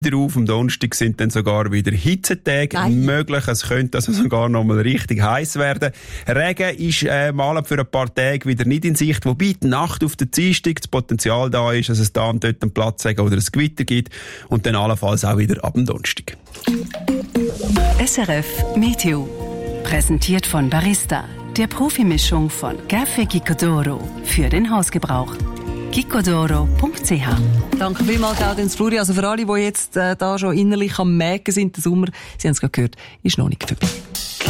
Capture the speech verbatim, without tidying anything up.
wieder auf. Am Donnerstag sind dann sogar wieder Hitzetage Nein. möglich. Es könnte also sogar noch mal richtig heiß werden. Regen ist äh, mal für ein paar Tage wieder nicht in Sicht, wobei die Nacht auf den Dienstag das Potenzial da ist, dass es da und dort einen Platzregen oder ein Gewitter gibt und dann allenfalls auch wieder ab dem Donnerstag. S R F Meteo. Präsentiert von Barista, der Profimischung von Café Gicodoro für den Hausgebrauch. gicodoro punkt c h. Danke vielmals, Claudius Fluri. Also für alle, die jetzt äh, da schon innerlich am Mägen sind, der Sommer, Sie haben es gerade gehört, ist noch nicht vorbei.